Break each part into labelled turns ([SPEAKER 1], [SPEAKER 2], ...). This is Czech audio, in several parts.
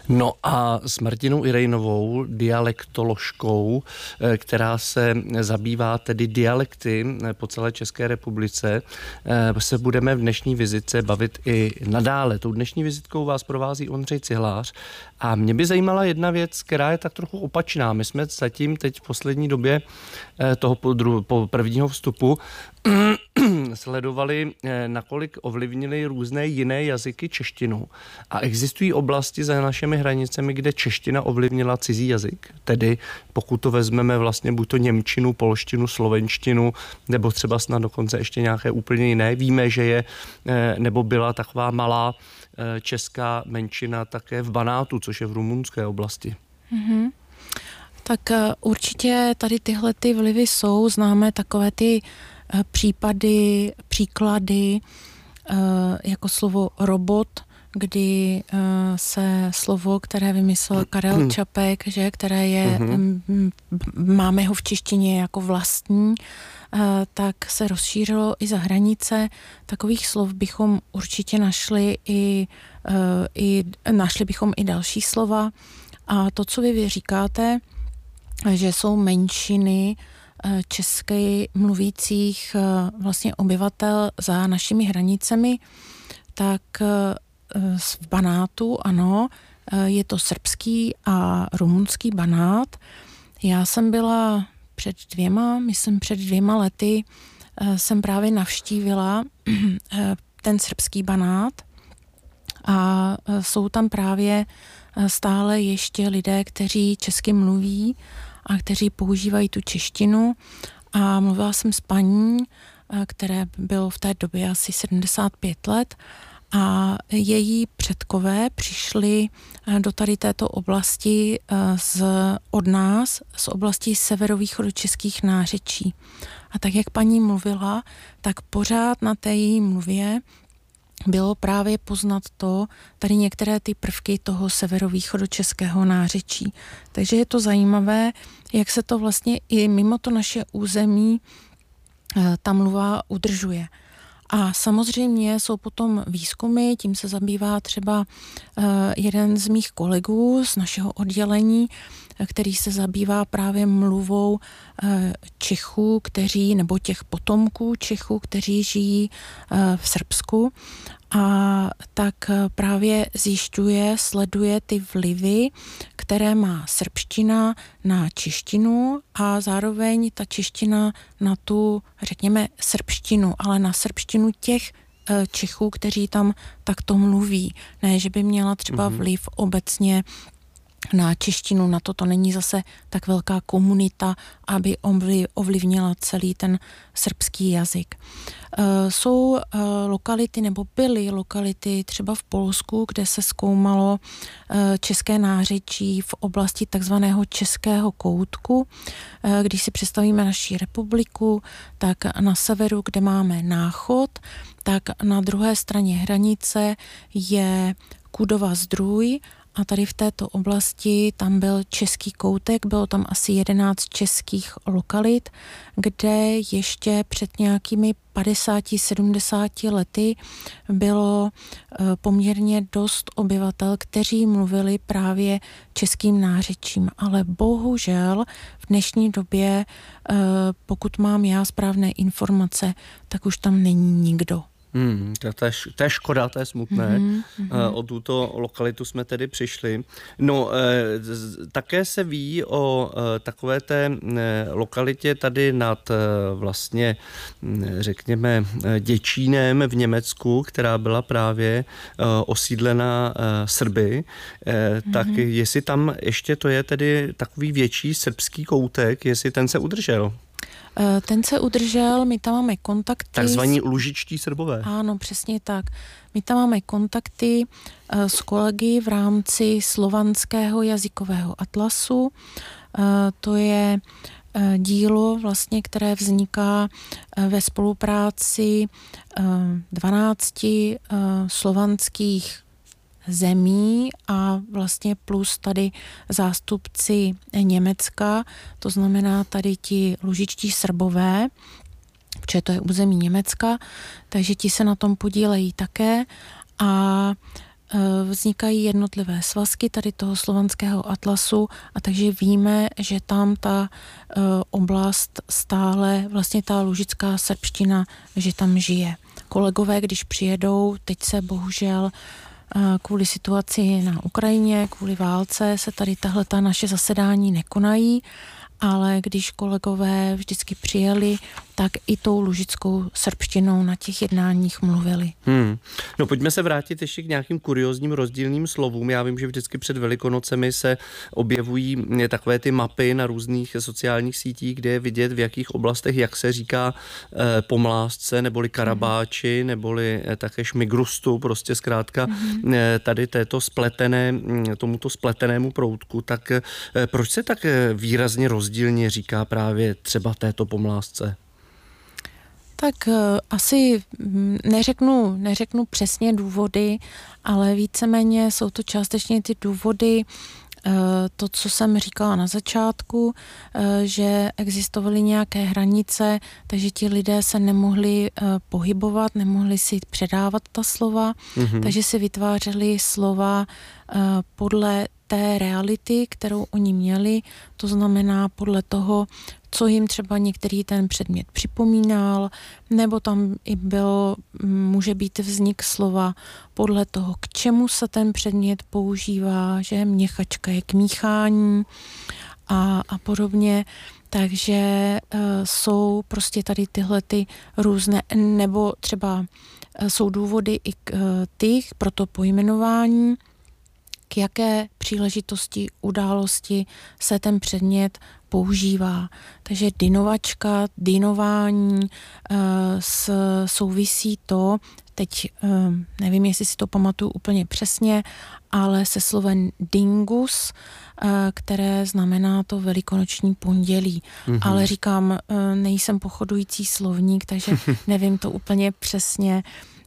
[SPEAKER 1] No a s Martinou Irejnovou, dialektoložkou, která se zabývá tedy dialekty po celé České republice, se budeme v dnešní vizitce bavit i nadále. Tou dnešní vizitkou vás provází Ondřej Cihlář a mě by zajímala jedna věc, která je tak trochu opačná. My jsme zatím teď v poslední době toho po prvního vstupu sledovali, nakolik ovlivnili různé jiné jazyky češtinu. A existují oblasti za našimi hranicemi, kde čeština ovlivnila cizí jazyk. Tedy pokud to vezmeme vlastně buď to němčinu, polštinu, slovenštinu, nebo třeba snad dokonce ještě nějaké úplně jiné. Víme, že je, nebo byla taková malá česká menšina také v Banátu, což je v rumunské oblasti.
[SPEAKER 2] Mm-hmm. Tak určitě tady tyhle ty vlivy jsou, známe takové ty příklady, jako slovo robot, kdy se slovo, které vymyslel Karel Čapek, že, které je, máme ho v češtině jako vlastní, tak se rozšířilo i za hranice. Takových slov bychom určitě našli našli bychom i další slova. A to, co vy říkáte, že jsou menšiny česky mluvících vlastně obyvatel za našimi hranicemi, tak v Banátu, ano, je to srbský a rumunský Banát. Já jsem byla před dvěma lety jsem právě navštívila ten srbský Banát a jsou tam právě stále ještě lidé, kteří česky mluví a kteří používají tu češtinu. A mluvila jsem s paní, které bylo v té době asi 75 let, a její předkové přišli do tady této oblasti od nás, z oblasti severovýchodočeských nářečí. A tak, jak paní mluvila, tak pořád na té její mluvě bylo právě poznat tady některé ty prvky toho severovýchodočeského nářečí. Takže je to zajímavé, jak se to vlastně i mimo to naše území ta mluva udržuje. A samozřejmě jsou potom výzkumy, tím se zabývá třeba jeden z mých kolegů z našeho oddělení, který se zabývá právě mluvou Čechů, nebo těch potomků Čechů, kteří žijí v Srbsku. A tak právě sleduje ty vlivy, které má srbština na češtinu a zároveň ta čeština na tu, řekněme, srbštinu, ale na srbštinu těch Čechů, kteří tam takto mluví. Ne, že by měla třeba vliv obecně na češtinu, na to není zase tak velká komunita, aby ovlivnila celý ten srbský jazyk. Jsou lokality, nebo byly lokality třeba v Polsku, kde se zkoumalo české nářečí v oblasti takzvaného českého koutku. Když si představíme naši republiku, tak na severu, kde máme Náchod, tak na druhé straně hranice je Kudova Zdrůj. A tady v této oblasti tam byl český koutek, bylo tam asi 11 českých lokalit, kde ještě před nějakými 50-70 lety bylo poměrně dost obyvatel, kteří mluvili právě českým nářečím. Ale bohužel v dnešní době, pokud mám já správné informace, tak už tam není nikdo.
[SPEAKER 1] To je škoda, to je smutné. O tuto lokalitu jsme tedy přišli. No, také se ví o takové té lokalitě tady nad vlastně, řekněme, Děčínem v Německu, která byla právě osídlena Srby. Tak jestli tam ještě to je tedy takový větší srbský koutek, jestli ten se udržel?
[SPEAKER 2] Ten se udržel, my tam máme kontakty.
[SPEAKER 1] Takzvaní lužičtí Srbové.
[SPEAKER 2] Ano, přesně tak. My tam máme kontakty s kolegy v rámci slovanského jazykového atlasu. To je dílo, vlastně, které vzniká ve spolupráci 12 slovanských zemí a vlastně plus tady zástupci Německa, to znamená tady ti lužičtí Srbové, protože to je území Německa, takže ti se na tom podílejí také a vznikají jednotlivé svazky tady toho slovanského atlasu a takže víme, že tam ta oblast stále, vlastně ta lužická srbština, že tam žije. Kolegové, když přijedou, teď se bohužel kvůli situaci na Ukrajině, kvůli válce se tady tahleta naše zasedání nekonají, ale když kolegové vždycky přijeli, tak i tou lužickou srbštinou na těch jednáních mluvili.
[SPEAKER 1] No pojďme se vrátit ještě k nějakým kuriózním rozdílným slovům. Já vím, že vždycky před Velikonocemi se objevují takové ty mapy na různých sociálních sítích, kde je vidět, v jakých oblastech, jak se říká pomlásce, neboli karabáči, neboli také šmigrustu, prostě zkrátka tady tomuto spletenému proutku. Tak proč se tak výrazně rozdílně říká právě třeba této pomlásce?
[SPEAKER 2] Tak asi neřeknu přesně důvody, ale víceméně jsou to částečně ty důvody, to, co jsem říkala na začátku, že existovaly nějaké hranice, takže ti lidé se nemohli pohybovat, nemohli si předávat ta slova, takže si vytvářeli slova podle té reality, kterou oni měli, to znamená podle toho, co jim třeba některý ten předmět připomínal, nebo tam i může být vznik slova podle toho, k čemu se ten předmět používá, že měchačka je k míchání a podobně. Takže jsou prostě tady tyhle ty různé, nebo třeba jsou důvody i pro to pojmenování, k jaké příležitosti, události se ten předmět používá. Takže dinovačka, dinování, souvisí to, teď nevím, jestli si to pamatuju úplně přesně, ale se slovem dingus, které znamená to velikonoční pondělí. Ale říkám, nejsem pochodující slovník, takže nevím to úplně přesně.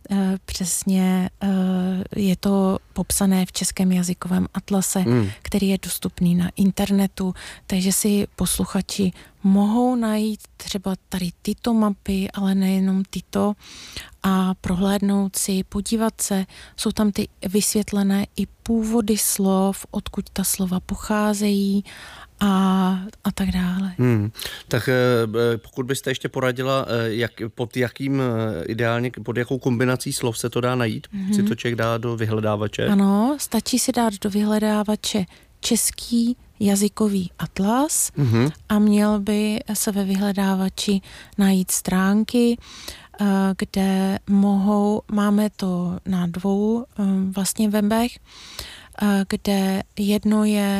[SPEAKER 2] Přesně je to popsané v Českém jazykovém atlase, který je dostupný na internetu, takže si posluchači mohou najít třeba tady tyto mapy, ale nejenom tyto a prohlédnout si, podívat se, jsou tam ty vysvětlené i původy slov, odkud ta slova pocházejí a tak dále.
[SPEAKER 1] Tak pokud byste ještě poradila, pod jakou kombinací slov se to dá najít, si to člověk dá do vyhledávače?
[SPEAKER 2] Ano, stačí si dát do vyhledávače Český jazykový atlas a měl by se ve vyhledávači najít stránky, kde máme to na 2 vlastně webech, kde jedno je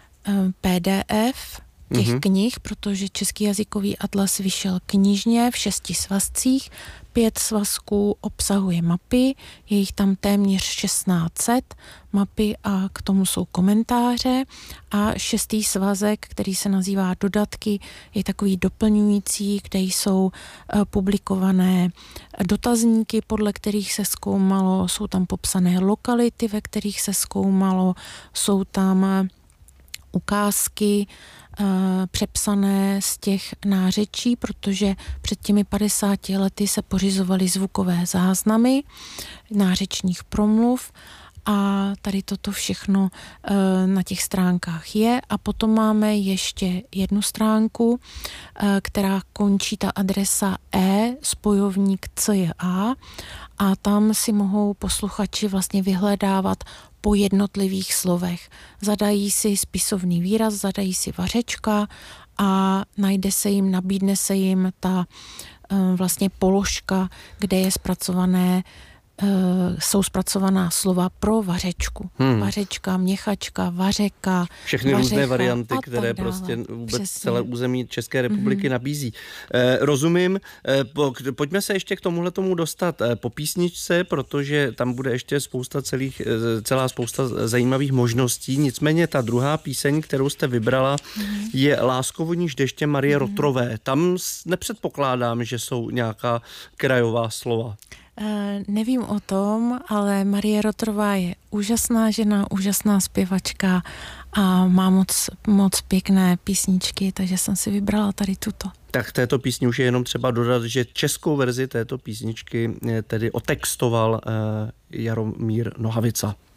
[SPEAKER 2] PDF těch knih, protože Český jazykový atlas vyšel knižně v 6 svazcích, 5 svazků obsahuje mapy, je jich tam téměř 1600 mapy a k tomu jsou komentáře a 6. svazek, který se nazývá dodatky, je takový doplňující, kde jsou publikované dotazníky, podle kterých se zkoumalo, jsou tam popsané lokality, ve kterých se zkoumalo, jsou tam ukázky přepsané z těch nářečí, protože před těmi 50 lety se pořizovaly zvukové záznamy nářečních promluv a tady toto všechno na těch stránkách je. A potom máme ještě jednu stránku, která končí ta adresa spojovník.cja a tam si mohou posluchači vlastně vyhledávat po jednotlivých slovech. Zadají si spisovný výraz, zadají si vařečka a nabídne se jim ta vlastně položka, kde je jsou zpracovaná slova pro vařečku. Vařečka, měchačka, vařeka.
[SPEAKER 1] Všechny různé varianty, které prostě vůbec celé území České republiky nabízí. Rozumím. Pojďme se ještě k tomu dostat po písničce, protože tam bude ještě celá spousta zajímavých možností. Nicméně ta druhá píseň, kterou jste vybrala, je Láskovodníž deště Marie Rotrové. Tam nepředpokládám, že jsou nějaká krajová slova.
[SPEAKER 2] Nevím o tom, ale Marie Rotrová je úžasná žena, úžasná zpěvačka a má moc pěkné písničky, takže jsem si vybrala tady tuto.
[SPEAKER 1] Tak této písni už je jenom třeba dodat, že českou verzi této písničky tedy otextoval Jaromír Nohavica.